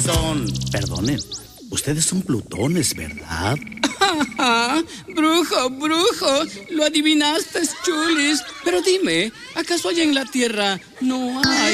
Perdonen, ustedes son plutones, ¿verdad? Brujo, lo adivinaste, chulis. Pero dime, ¿acaso allá en la Tierra no hay